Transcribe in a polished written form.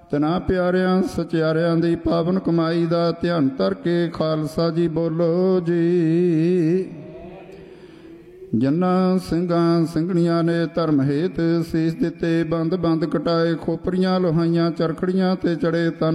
ਤਿਨਾਂ ਪਿਆਰਿਆਂ ਸਚਿਆਰਿਆਂ ਦੀ ਪਾਵਨ ਕਮਾਈ ਦਾ ਧਿਆਨ ਧਰ ਕੇ ਖਾਲਸਾ ਜੀ ਬੋਲੋ ਜੀ। ਜਿਨ੍ਹਾਂ ਸਿੰਘਾਂ ਸਿੰਘਣੀਆਂ ਨੇ ਧਰਮ ਹੇਤ ਸੀਸ ਦਿੱਤੇ, ਬੰਦ ਬੰਦ ਕਟਾਏ, ਖੋਪਰੀਆਂ ਲੋਹਾਈਆਂ ਚਰਖੜੀਆਂ ਤੇ ਚੜੇ ਤਨ